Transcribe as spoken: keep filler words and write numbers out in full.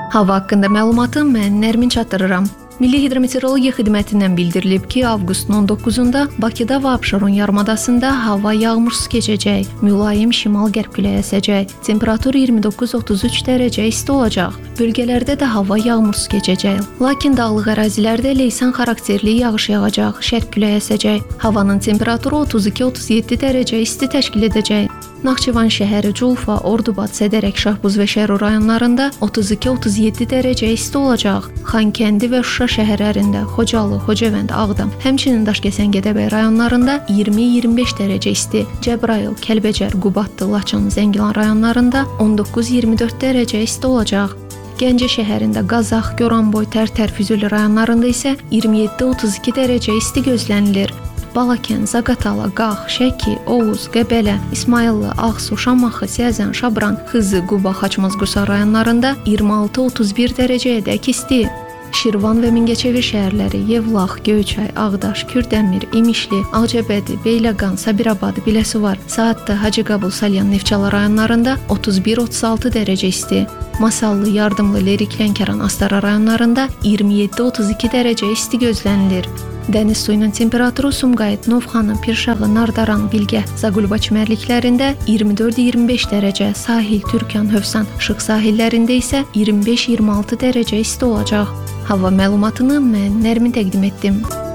Hava haqqında məlumatı mən Nərmin çatdırıram. Milli Hidrometeorologiya Xidmətindən bildirilib ki, avqustun on doqquzunda Bakıda və Abşeron yarımadasında hava yağmursuz keçəcək, mülayim şimal-qərb küləyi əsəcək, temperatur iyirmi doqquz otuz üç dərəcə isti olacaq. Bölgələrdə də hava yağmursuz keçəcək. Lakin dağlıq ərazilərdə leysan xarakterli yağış yağacaq, şərq küləyi əsəcək. Havanın temperaturu otuz iki otuz yeddi dərəcə isti təşkil edəcək. Naxçıvan şəhəri, Culfa, Ordubad, Sədərək, Şahbuz və Şərur rayonlarında otuz iki otuz yeddi dərəcə isti olacaq. Xankəndi və Şuşa şəhərlərində, Xocalı, Xocavənd, Ağdam, həmçinin Daşkəsən, Gədəbəy rayonlarında iyirmi iyirmi beş dərəcə isti. Cəbrayıl, Kəlbəcər, Qubadlı, Laçın, Zəngilan rayonlarında on doqquz iyirmi dörd dərəcə isti olacaq. Gəncə şəhərində, Qazax, Goranboy, Tərtər, Füzuli rayonlarında isə iyirmi yeddi otuz iki dərəcə isti gözlənilir. Balakən, Zaqatala, Qax, Şəki, Oğuz, Qəbələ, İsmayıllı, Ağsu, Şamaxı, Siyəzən, Şabran, Xızı, Quba, Xaçmaz, Qusar rayonlarında iyirmi altı otuz bir dərəcəyədək isti. Şirvan və Mingəçevir şəhərləri, Yevlax, Göyçay, Ağdaş, Kürdəmir, İmişli, Ağcabədi, Beyləqan, Sabirabad, Biləsuvar, Saatlı, Hacıqabul, Salyan, Neftçala rayonlarında otuz bir otuz altı dərəcə isti. Masallı, Yardımlı, Lerik, Lənkəran, Astara rayonlarında iyirmi yeddi otuz iki dərəcə isti gözlənilir. Dəniz suyunun temperaturu Sumqayıt, Novxanı, Pirşağı, Nardaran, Bilgə, Zaqulba çimərliklərində iyirmi dörd iyirmi beş dərəcə, sahil, Türkan, Hövsan, Şıq sahillərində isə iyirmi beş iyirmi altı dərəcə isti olacaq. Hava məlumatını mən Nərmin təqdim etdim.